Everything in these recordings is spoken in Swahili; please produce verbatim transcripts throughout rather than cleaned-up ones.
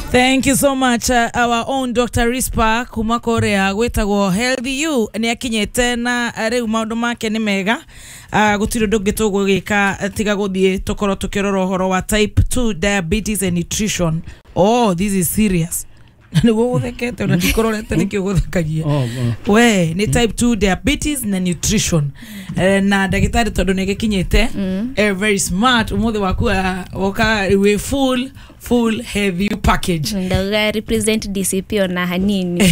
Thank you so much uh, our own Doctor Rispa kuma Korea gwetagwo Healthy You ni akinyete na riu maundu make ni mega uh, gutiro ndungito gwika tiga guthie tokoro tukirora uhoro wa type two diabetes and nutrition. Oh, this is serious. Ni guthekete una dikororete nikyo guthekagia. Oh, we ni type two diabetes na nutrition. Uh, na dagitari tondu ni gikinyete mm. uh, very smart umuthi waku woka we full full heavy package. Ndaga represent D C P ona hanini.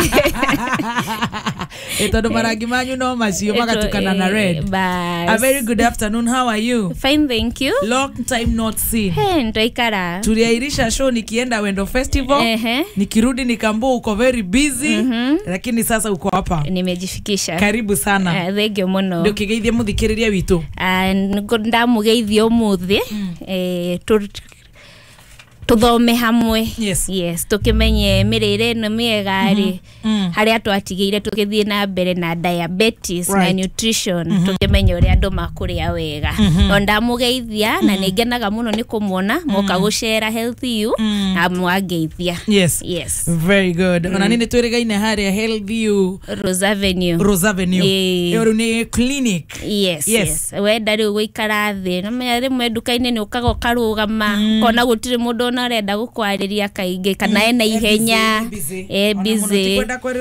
Etodo marangi manyu no macio magatukana na red. A very good afternoon. How are you? Fine, thank you. Long time not seen. Hey, ndoikara. Tuliairisha show nikienda Wendo Festival. Uh-huh. Nikirudi nikambo uko very busy. Uh-huh. Lakini sasa uko hapa. Nimejifikisha. Karibu sana. Uh, thegio muno. Ndio kigeithia muthikiriria witu. Ah, uh, ndamugeithio muthi. Mm. Eh tu tuthome hamwe. Yes, yes tukimenye mirire no miega ri mm. haria twatigire tukithie na mbere na diabetes right. na nutrition mm -hmm. tukimenye uri andu makuria wega mm -hmm. no ndamugeithia mm -hmm. na ningenaga muno ni kumuona moka mm -hmm. gushare Healthy You mm -hmm. na mwageithia. Yes, yes, very good. mm. Ona nini twirigaine haria Healthy You Rose Avenue. Rose Avenue iyo ni clinic. Yes, yes, yes. we ndari gwikara thi no me rimwe ndukaine ni ukago karugama mm. kona gutire mundu na renda gukwariria kainge kana mm. ena ihenya e busy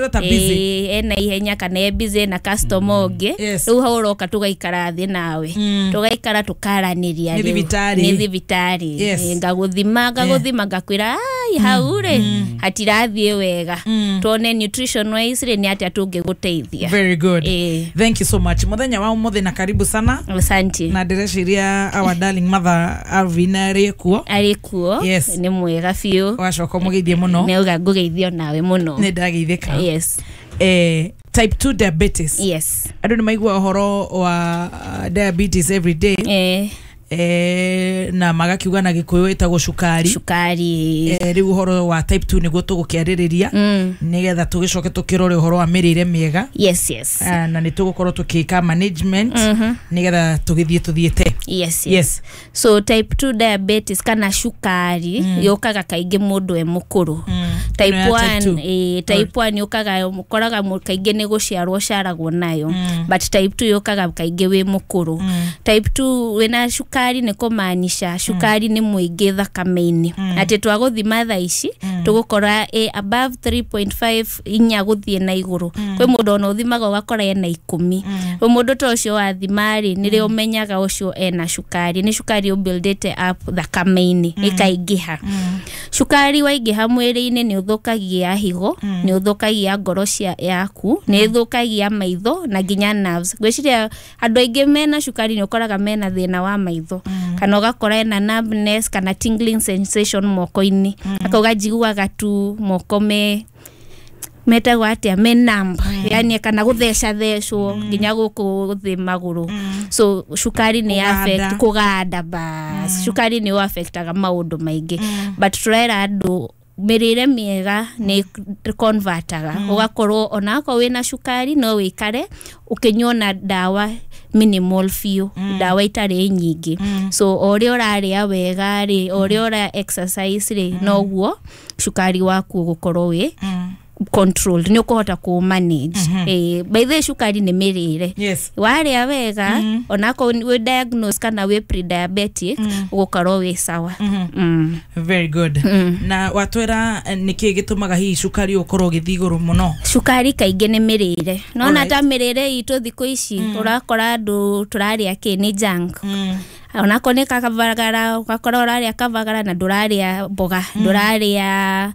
e ena ihenya kana e busy na customer onge riu hauroka tugaikara thi nawe mm. tugaikara tukaraniria ni thibitari ni thibitari yes. e, ngaguthima ngaguthima ngakwira ai haure mm. hatirathie wega mm. tuone nutrition wise ri ni atia tungiguteithia. Very good. e. Thank you so much. Muthenya wa umuthe na karibu sana. Asante. Na direciria our darling mother Alvina rikuo arikuo yes. ni mwega fiu wacoka mugeithie muno ne uga ngugeithio nawe muno ne ndageithika. Yes. eh type two diabetes. Yes. Andu ni maigua uhoro wa uh, diabetes every day. eh eh na magakiuga na gikuyu etagwo shukari shukari eh riu uhoro wa type two niguo tugukiaririria mm. nigetha tugicoke tukirore uhoro wa mirire miega. Yes, yes. Uh, na ni tugukorwo tukika management mm -hmm. nigetha tugithie tuthiete. Yes, yes, yes. So type two diabetes kana shukari mm. yokaga kaingi mundu e mukuru mm. type one eh type one yokaga mukoraga kaingi ni guciarwo caragwo nayo mm. but type two yokaga kaingi we mukuru mm. type two wena shukari ni kumaanisha shukari mm. ni muingi thakame-ini mm. ati twaguthima tha ici mm. tugukora e above three point five inya guthie na iguru mm. kwi mundu no uthimaga ugakora ena ikumi mm. mundu to cio wathimari ni ri umenyaga ucio ena shukari ni shukari ubuildete up thakame-ini mm. ikaingiha mm. shukari waingiha mwiri-ini ni uthukagia higo mm. ni uthukagia ngoro cia yaku mm. ni uthukagia maitho na ginya nerves gwiciria andu aingi mena shukari ni ukoraga mena thina wa maitho mm. kana ugakora ena numbness kana tingling sensation moko-ini mm. akauga jiguaga tu moko me metagwo atia me numb mm. yani kana gutheca thecwo mm. ginya guku thi maguru mm. so shukari ni affect kuganda bas mm. shukari ni affectaga maundu maingi mm. but turera andu mirire miega ni convertaga mm. ugakorwo onako wina shukari no wikare ukinyona dawa minimal few mm. dawa itari nyingi mm. so ori oraria wega ri ori ora exercise ri mm. noguo shukari waku gukorwo wi mm. control ni ukuhota ku manage mm -hmm. eh by the shukari ni mirire yes. waria wega mm -hmm. onako we diagnose kana we pre-diabetic mm. ugukorwo we sawa mm -hmm. mm. Very good mm. na watwera niki gitumaga hi shukari ukorwo githiguru muno. Shukari kaingi ni mirire nona right. ta mirire itu thiku ici mm. urakora andu turaria ki ni junk mm. onako ni kakavagara ukakora uraria kavagara na nduraria mboga mm. nduraria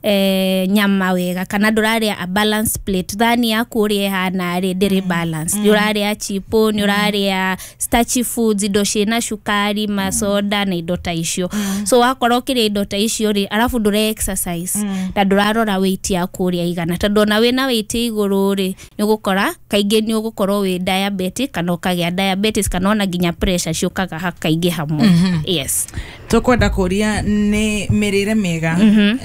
eh nyama wega kana nduraria a balance plate thani yaku uri hana ri ndiri balance mm. nduraria chipo nduraria starchy foods indo cina shukari masoda na indo ta icio mm. so wakora ukiri indo ta icio ri arafu ndure exercise mm. na ndurarora weight yaku uri igana tondu na wina weight iguru ri ni gukora kaingi ni ugukorwo wi diabetic kana ukagia diabetes kana ona ginya pressure ciukaga kaingi hamwe. Mm -hmm. Yes. Tukwenda kuria ni mirire mega mm -hmm.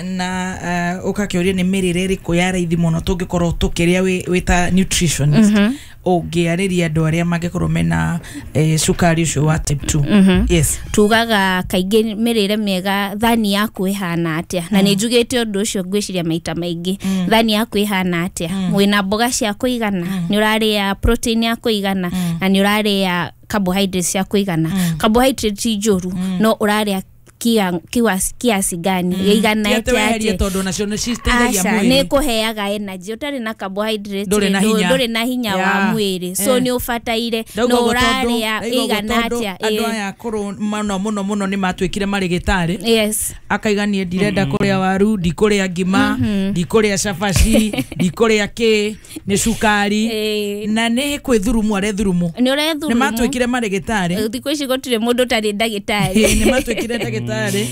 na uh, ukakiuria ni mirire riku ya raithi muno tungikorwo tukiria wita nutritionist. Mm -hmm. Ungiariria andu aria mangikorwo mena eh, cukari ucio wa type two. Mm -hmm. Yes. Tugaga kaingi mirire mega thani yaku ihana atia. Mm. Na ni njugite undu ucio ngwiciria maita maingi. Mm. Thani yaku ihana atia. Mm. Wina mboga cia kuigana, mm. ni uraria protein ya kuigana, mm. na ni uraria carbohydrates ya kuigana. Mm. Carbohydrates njuru, mm. no uraria kia kiwa kiasi gani mm. igana yate tondu nacio ni citeithagia mwiri ni kuheaga energy utari na carbohydrates nduri na hinya yeah. wa mwiri so eh. ni ufataire no uraria igana atia andu aya kuru muno muno muno ni matwikire marigitari yes akaiganie ndirenda kuria waru ndikuria ngima ndikuria cabaci ndikuria ki ni cukari eh. na ni kwithurumu are thurumu ni urethurumu ni matwikire marigitari thikũ ici gutire mundu tari ndagitari ni matwikire ndagitari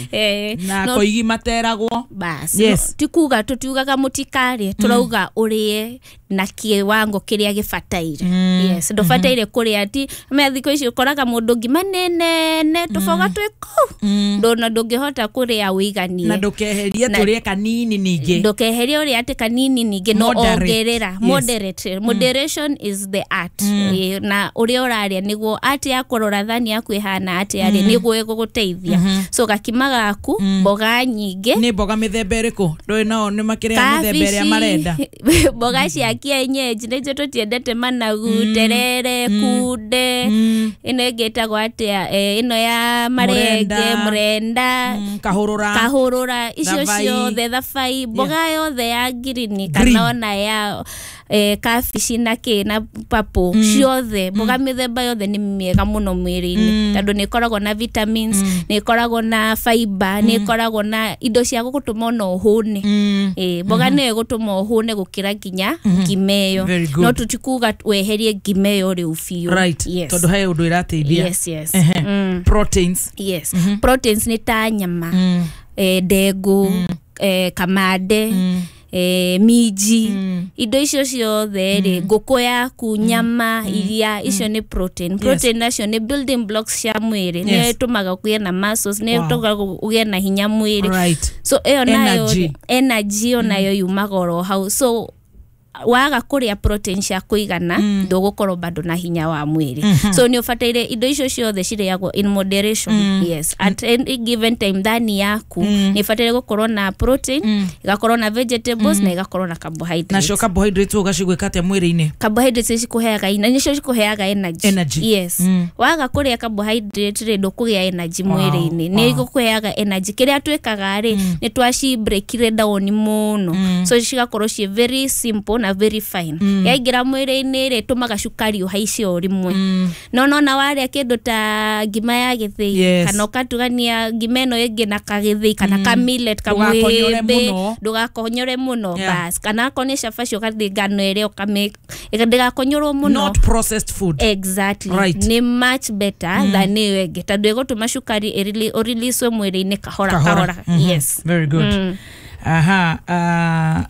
eh na no, koigi materagwo bas yes. no, tikuga tutiugaga mutikari turauga mm. urie na kiwango kiria gifataire mm. yes ndofataire mm -hmm. kuria ati me thiko ici ukoraga mundu ngima nene ne tufoga mm. twiko mm. ndona ndungihota kuria wiganie na ndukeheria turie kanini ningi ndukeheria uria ati kanini ningi no ongerera yes. moderate mm. moderation is the art mm. e, na uria uraria niguo ati akorora thani yaku ihana ati ari mm. niguo iguguteithia mm -hmm. so gakima gaku mm. mboga nyingi ni mboga mithemba iriku ndoi nao ni makiria mithemba iria marenda mboga cia kienyeji nje tutiendete managu mm. terere mm. kunde mm. ino igitagwo atia e, ino ya marenge murenda mm. kahurura kahurura icio ciothe thabai mboga yeah. yothe ya green kana ona ya eh kafishi na ke na papo mm. ciothe mboga mm. mithemba yothe ni miega muno mwiri-ini mm. tondu ni koragwo na vitamins mm. ni koragwo na fiber mm. ni koragwo na indo cia gutuma no hune mm. eh mboga mm -hmm. ni gutuma hune gukira ginya mm -hmm. gimeyo no tutikuga weherie gimeyo ri ufiu right yes. tondu hai undu irateithia yes yes uh -huh. mm. proteins yes mm -hmm. proteins ni ta nyama mm. eh dengu mm. eh kamade mm. eh miji mm. indo icio ciothe ri mm. nguku yaku nyama mm. iria icio ni protein protein yes. nacio ni building blocks cia mwiri yes. ni tumaga kugia na muscles ni wow. tumaga kugia na hinya mwiri right. so eyo nayo energy onayo mm. yumagoro how so waga kuria protein cia kuigana mm. ndugukorwo bado na hinya wa mwiri mm -hmm. so ni ufataire indo icio ciothe ciriagwo in moderation mm. yes at mm. any given time thani yaku mm. ni fataire gukorwo na protein mm. igakorwo na vegetables mm. na igakorwo na carbohydrates na cio carbohydrates ugacigwika atia mwiri-ini carbohydrates cikuheaga ina nicio cikuheaga energy energy yes mm. waga kuria carbohydrate ri ndukugia energy wow. mwiri-ini wow. ni igukuheaga energy kiria twikaga ri mm. ni twaci breakire down muno mm. so cigakorwo ci very simple na very fine mm. yaingira mwiri-ini ri tumaga cukari uhaici o rimwe mm. no no na waria kindu ta ngima ya githii yes. kana ukatugania ngima ino ingi na kagithii kana mm. ka millet kamwebe ndugakonyore muno yeah. bas kana koni cabaci ukathi ngano iria ukame ndigakonyorwo muno not processed food exactly right. ni much better mm. than iyo ingi tondu igutuma cukari irili release mwiri-ini kahora kahora, kahora. Mm -hmm. yes very good mm. aha uh,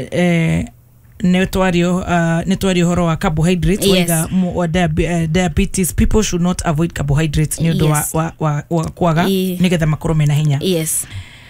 eh netwario uh, netwario horo wa carbohydrates yes. wega wa diabetes people should not avoid carbohydrates ni ndo yes. wa wa, wa kwaga e. nigetha makorwo mena hinya yes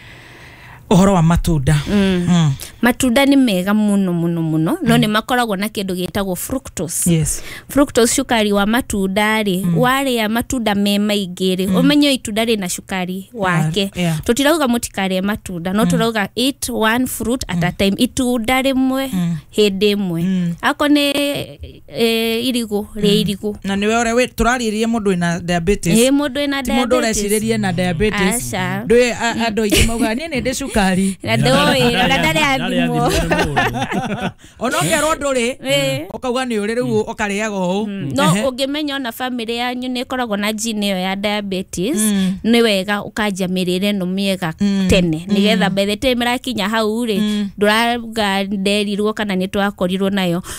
ohoro wa matunda mm. Mm. matunda ni mega muno muno muno no mm. ni makoragwo na kindu gitagwo fructose yes fructose cukari wa matunda ri mm. wari ya matunda me maingi ri mm. umenyo itunda ri na cukari wake yeah. yeah. tutirauga mutikari matunda no mm. turauga eat one fruit at mm. a time itunda rimwe mm. hindi imwe mm. ako ni e, irigu ri mm. irigu na niwe ore we turaririe mundu ina diabetes e mundu ina diabetes mundu urecirerie na diabetes ndwe andu ingi mauga ni ndi cukari na ndoi na ndari athimo ono ngero nduri ukauga ni uri riu ukariaga u no ungimenya na family yanyu ni koragwo na gene yo ya diabetes ni wega ukanja mirire no miega tene nigetha bethe time rakinya hau ri nduraga nderirwo kana ni twakorirwo nayo no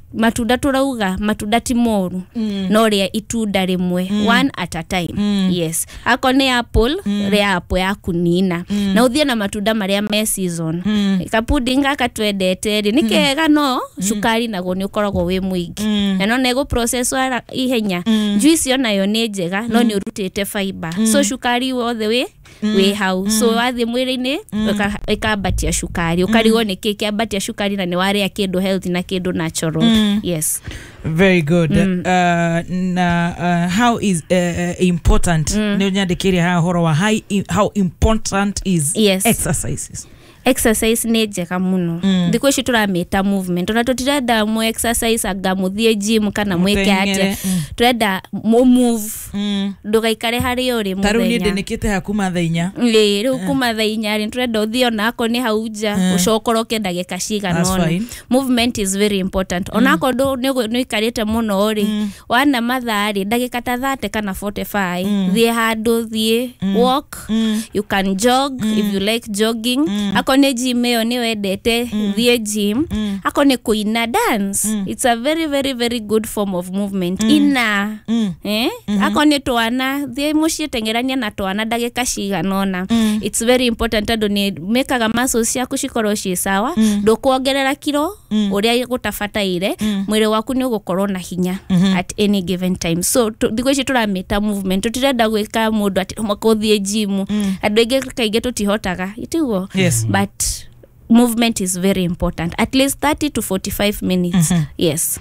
matunda turauga matunda ti moru mm. no ria itunda rimwe mm. one at a time mm. yes akone apple mm. ria apple ya kunina mm. na uthie na matunda maria me season mm. kapudinga katwendete ri nikega no cukari nago ni ukoragwo wi mwingi mm. na no nego process wa ihenya mm. juice yo nayo ni njega mm. no ni urutite fiber mm. so cukari all the way Mm. we how mm. so athi mwiri-ini ikambatia mm. cukari ukarigo mm. niki kiambatia cukari na ni waria kindu healthy na kindu natural mm. yes very good mm. uh, na uh, how is uh, important mm. ni nyandikiri ha horo wa high, how important is yes. exercises exercise ni njega muno mm. thiko ici turamita movement ona tutirenda mu exercise anga muthie gym kana mwike atia mm. turenda mu move mm. ndugaikare hari uri muthenya taru ni ndinikite hakuma thainya ri ru kuma thainya ri turenda uthio nako ni hauja mm. ucokoroke ndagika cigana movement is very important mm. onako ndo ni ikarite muno ri mm. wana mathari ndagika ta thirty kana forty-five mm. thie handu thie mm. walk mm. you can jog mm. if you like jogging mm. akone gym yo ni wendete mm. thie gym mm. akone kuina dance mm. it's a very very very good form of movement mm. ina mm. eh mm-hmm. akone twana thie mucie tengerania na twana ndagika ciganona mm. it's very important ando ni mekaga muscles ciaku cikoro ci sawa mm. ndukuongerera kilo mm. uria gutafataire mm. mwiri waku ni ugukorwo na hinya mm-hmm. at any given time so thiko ici turamita movement tutirenda gwika mundu ati makothie gym mm. andu ingi kaige tutihotaga itiguo yes. but movement is very important at least thirty to forty-five minutes mm-hmm. yes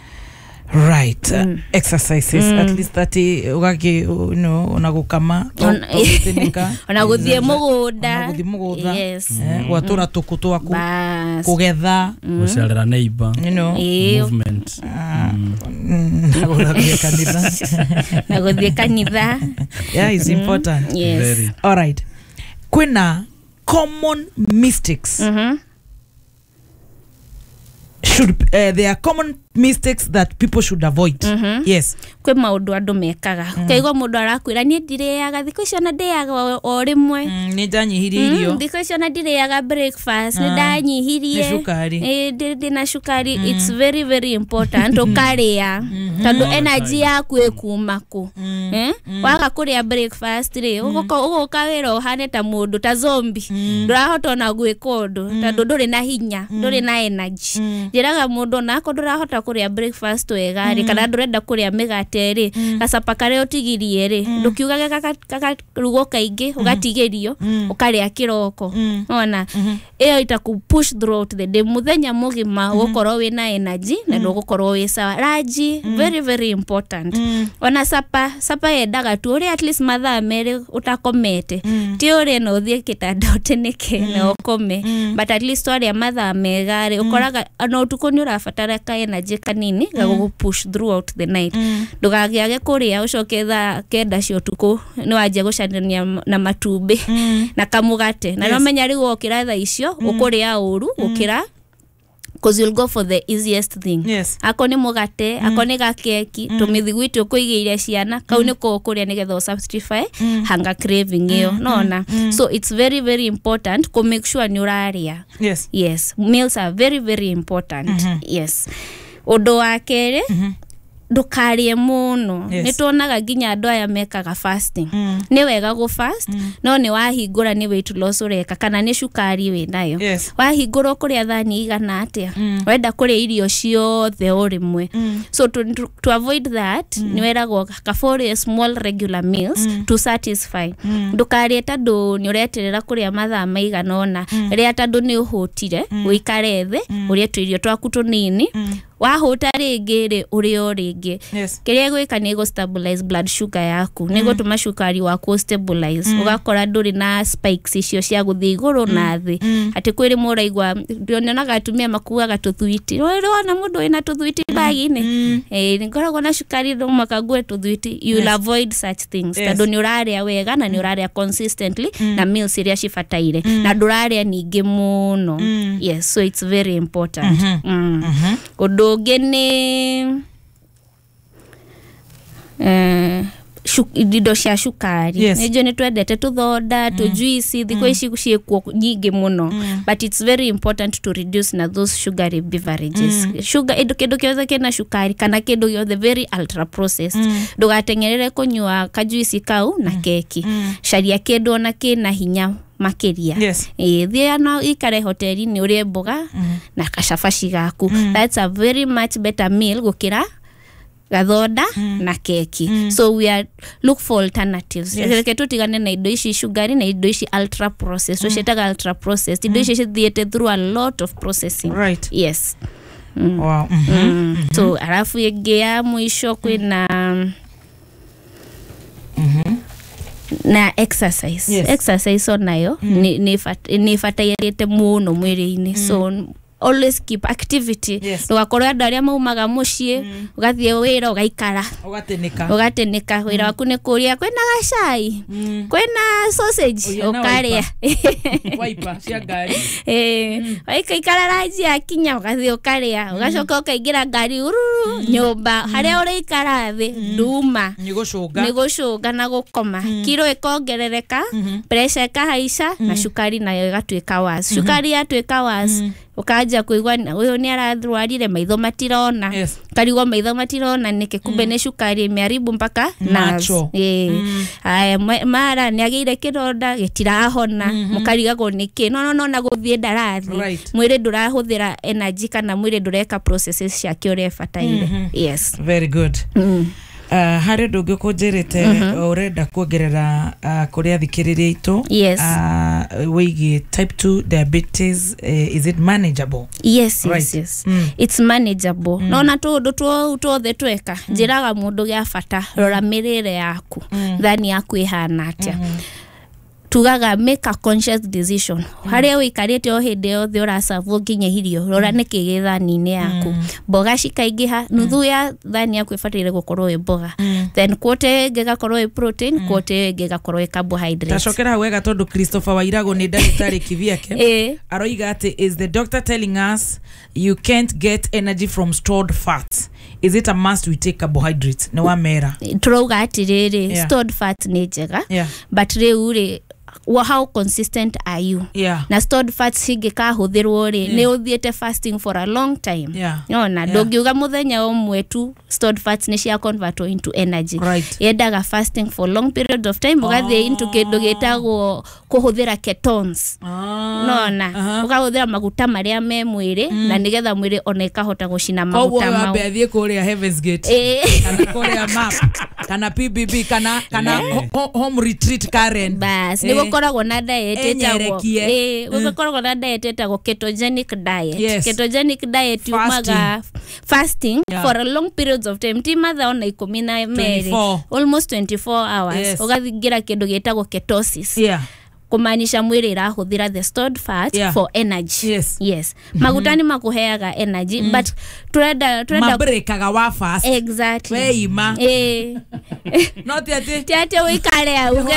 right mm. uh, exercises mm. at least thirty ugaki you know unagukama unaguthie mugunda unaguthie mugunda yes eh watura tuku twaku kugetha gucerera neighbor you know movement naguthie kanitha naguthie kanitha yeah it's important yes very. All right kwina common mistakes mhm should uh, there are common mistakes that people should avoid mm-hmm. yes kwe maundu andu mekaga mm. kaigwa mundu arakwira ni ndireaga thiko icio na ndiaga o rimwe mm, ni ndanyihirie irio mm, thiko icio na ndireaga breakfast ni ndanyihirie ni cukari eh ndi na cukari mm. it's very very important ukaria mm-hmm. tondu energy yaku ikuma ku mm. eh mm. waga kuria breakfast ri uguko uguka wira uhane ta mundu ta zombie mm. ndurahota na gwika undu mm. tondu nduri na hinya mm. nduri na energy mm. ndiraga mundu nako ndurahota kuria breakfast wega ri mm. kana ndurenda kuria migate ri mm. gacapa kare utigirie ri mm. ndukiuga kaka kaka rugo kaingi ugatigerio mm. ukaria kiroko mm. ona mm-hmm. iyo itaku push throughout the day muthenya mugima ugukorwo mm-hmm. wina energy mm. na ndugukorwo wi sawa raji mm. very very important mm. ona sapa sapa yendaga tu uri at least mathaa meri utakomete mm. ti uri no thie kitanda utinike mm. na ukome mm. but at least uri mathaa mega ri ukoraga no utuko ni urafatara ka energy kanini ga mm. push throughout the night ndugagiage mm. kuria ucoke tha kenda cio tuku ni waje gucanania na matumbi mm. na kamugate na yes. no menya ri gokira tha icio mm. ukuria uru ukira mm. because you'll go for the easiest thing yes. akoni mugate mm. akoni ga keki mm. tumithigwitu kuigiria ciana kau mm. niko kuria nigetha substitute mm. hunger craving iyo mm. nona mm. so it's very very important to make sure ni uraria yes yes meals are very very important mm-hmm. yes undo wa kere mm-hmm. ndukarie muno yes. nituonaga ginya andu aya mekaga fasting mm. ni wega go fast mm. no ni wahingura ni weight loss ureka kana ni cukari we nayo yes. wahingura kuria thani igana atia mm. wenda kuria irio ciothe urimwe mm. so to, to, to avoid that mm. ni wera go kafore small regular meals mm. to satisfy mm. ndukarie tandu ni ureterera kuria mathaa maigana ona mm. ria tandu ni uhutire mm. uikare thi mm. uria tuirio twaku tunini mm. wahuta ringi ri urio ringi yes. kiria gwika ni go stabilize blood sugar yaku mm. ni go tuma cukari waku stabilize mm. ugakora nduri na spikes icio cia guthi iguru mm. na thi mm. ati kwiri muraigwa ndionaga atumia makuaga tuthuiti ro wana mundu ina tuthuiti mm. bagi-ini mm. eh ni ngoragwo na cukari ndo makague tuthuiti you will yes. avoid such things yes. tando ni uraria wega na ni uraria consistently mm. na meals iria cifataire mm. na nduraria ningi muno mm. yes so it's very important mm-hmm. mm. mm-hmm. Udo gene eh indo cia cukari Yes. nejo ni twendete tuthoda mm. tujuici thiko ici ciekwo nyingi muno mm. but it's very important to reduce na those sugary beverages mm. sugar indo kindu kiothe kina cukari kana kindu giothe very ultra processed mm. ndugatengerere kunywa kajuici kau na keki mm. sharia kindu na kina hinya makiria yes. eh thia no ikare hoteli ni urie mboga mm. na kashafashi gaku mm. that's a very much better meal gukira gathoda mm. na keki mm. so we are look for alternatives yes. Ketu tigane na indo ici sugary na indo ici ultra processed so mm. shetaga ultra processed indo ici thiete through a lot of processing right yes mm. wow mm-hmm. Mm. Mm-hmm. So alafu yegea mwisho kwina mhm na exercise yes. exercise onayo mm. ni ni fat ni fatayete muno mwiri-ini mm. so always keep activity yes. Ndugakorwo andu aria maumaga mucii mm. ugathie wira ugaikara ugatenika ugatenika wira waku ni kuria kwina gacai mm. kwina sausage ukaria wiper cia ngari eh waikaikara raji akinya ugathie ukaria ugacoka ukaingira ngari ururu nyumba haria uraikara thi nduma nigucunga nigucunga na gukoma kiro ikongerereka pressure ikahaica na cukari nayo igatuika was cukari yatuika was ukaja kuigwa uyu ni arathwarire maitho matirona yes. karigwa maitho matirona niki kumbe ni cukari imeharibu mpaka macho eh mm. aya mara ni ageire kironda gitirahona mukarigagwo niki no no no na guthie ndarathi right. mwire ndurahuthira energy kana mwire ndureka processes cia kiore fataire mm -hmm. yes very good mm. Uh, hari ndungi kunjirite mm -hmm. urenda kuongerera uh, kuria thikiriria itu yes. uh, wigi type two diabetes uh, is it manageable yes right. yes yes mm. it's manageable mm. no na tundu tu tuothe tweka mm. njiraga mundu gia fata rora mirire yaku mm. thani yaku ihana atia mm -hmm. tugaga make a conscious decision mm. haria wikarite o hindi yothe urasavwo nginya hirio rora mm. niki githani-ini yaku mm. mboga cikaingiha nuthu mm. ya thani yaku ifatire gukorwo i mboga mm. then quote gigakorwo i protein mm. quote gigakorwo i carbohydrates tacokera wega tondu Christopher Wairago ni ndagitari kiviake eh aroiga ati is the doctor telling us you can't get energy from stored fats is it a must we take carbohydrates ne wa mera turoga atiriri yeah. stored fat ni njega yeah. but riu ri how consistent are you yeah. na stored fats higika huthirwo ri yeah. ni uthiete fasting for a long time yeah. yona yeah. ndungiuga muthenya umwe tu stored fats ni cia convert into energy right. yendaga fasting for long period of time ugathie oh. into kindu gitagwo kuhuthira ketones oh. nona uh-huh. ukahuthira maguta maria me mwiri mm. na nigetha mwiri ona ikahota gucina maguta mau obo athie kuria Heaven's Gate kana kuria map kana P B B kana kana home retreat Karen bas ni gukoragwo na diet etagwo eh gukoragwo na diet etagwo ketogenic diet yes. ketogenic diet umaga fasting yeah. for a long periods of time timatha ona ikumi na mere almost twenty-four hours yes. ugathingira kindu gitagwo ketosis yeah. kumaanisha mwiri irahuthira the stored fat yeah. for energy yes, yes. Mm -hmm. maguta ni makuheaga energy mm. but turenda turenda mabrekaga wa fast exactly weima eh not yet tiate wikare uge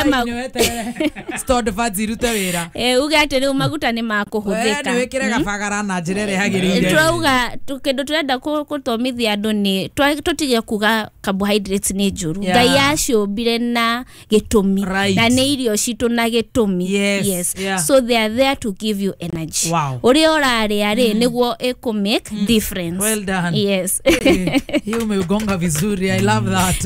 stored fat zirute wira eh uge ati ni maguta ni makuhuthika we wikire gabagara na njirere hagirire turauga tukindu turenda kutomithia andu ni tutige kuga carbohydrates ni njuru ngai yaciumbire na gitumi right. na ni irio citu na gitumi yes, yes. Yeah. so they are there to give you energy wow. uri orari ari mm. niguo iko make mm. difference well done yes hiyo umegonga vizuri I love that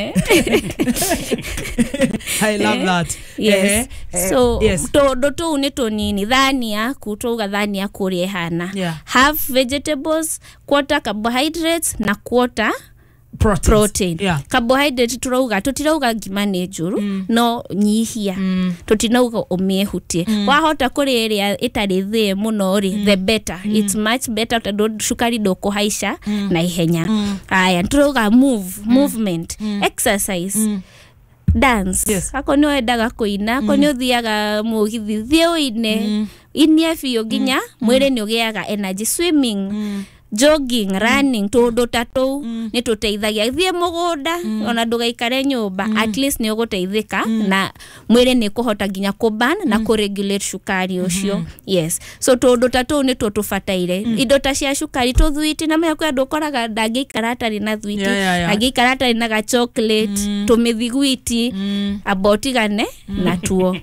I love that yes eh, so yes. to do tu ni to nini thani yaku tuga thani yaku ri hana yeah. have vegetables quarter carbohydrates na quarter Proteins. protein yeah. carbohydrate turauga tutirauga ngima ni njuru mm. no nyihia mm. tutinauga umiehutie mm. wahota kuriria itari thie muno ri mm. the better mm. it's much better tondu cukari ndukuhaica mm. na ihenya mm. aya turauga move mm. movement mm. exercise mm. dance yes. ako ni wendaga kuina ako ni uthiaga mugithi thie uine mm. inie biu nginya mwiri ni ugiaga energy swimming mm. jogging, running, todo tato mm. ni tuteithagia thie mugunda mm. ona ndugaikare nyumba mm. at least ni uguteithika mm. na mwire ni kuhota ginya kuban mm. na kuregulate shukari ucio mm -hmm. yes so todo tato ni tu tufataire mm. indo ta cia shukari tuthwiti na mya kwa ndukoraga ndangi karatari na thwiti yeah, yeah, yeah. ndangi karatari na ga chocolate mm. tumithiguiti mm. abotigane mm. na tuo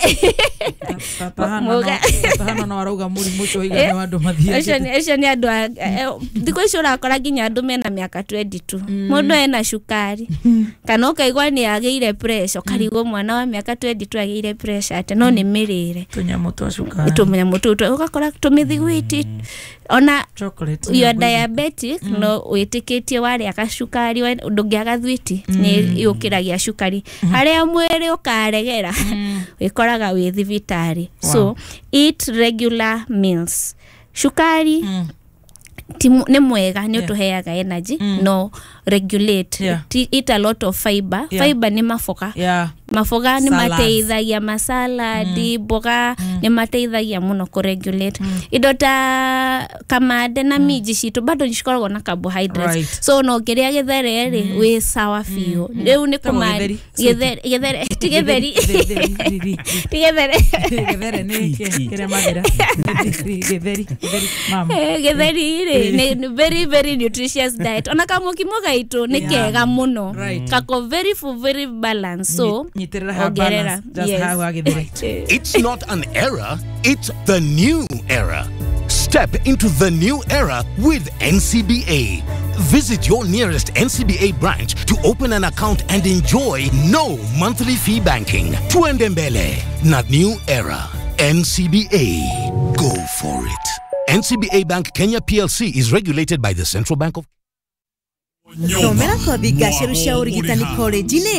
Moga hana no arauga muri muco igane wandu mathia esha ni andu thiko icio rakora ginya andu mena miaka twenty-two mundu ena shukari kana ukaigwa ni ageire pressure karigwo mwana wa miaka twenty-two ageire pressure ate no ni mirire tunyamu twa shukari tunyamu tu ukakora tumithiguiti ona chocolate you are diabetic mm. no witikitie wari akashukari ndungiaga thwiti mm. ni yukiragia shukari mm. haria mwiri ukaregera mm. wikoraga wi thibitari wow. so eat regular meals shukari mm. timu ne mwega ni utuheaga yeah. energy mm. no regulate yeah. eat a lot of fiber yeah. fiber ni mafoka yeah. mafoga ni mateithagia masala mm. di boga mm. ni mateithagia muno ku regulate mm. indo ta kamande na mm. miji citu bado nishikoragwo na carbohydrates right. so no ngeria githere ri mm. we sawa fiu riu ni kuma githere githere tigetheri tigetheri githere ni kire magira githeri githeri mama githeri ni very very nutritious diet ona kamo kimoga itu ni kega muno kako very full very balanced so it's not an era, it's the new era. Step into the new era with N C B A. Visit your nearest N C B A branch to open an account and enjoy no monthly fee banking. Tuende mbele na new era. N C B A. Go for it. N C B A Bank Kenya P L C is regulated by the Central Bank of Thomera kothi gacerũ cia ũrigitani college-inĩ